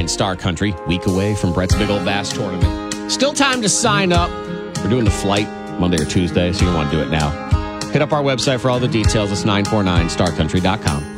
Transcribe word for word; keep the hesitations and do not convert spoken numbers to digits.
nine Star Country, week away from Brett's big old bass tournament. Still time to sign up. We're doing the flight Monday or Tuesday, so you don't want to do it now. Hit up our website for all the details. It's nine four nine star country dot com.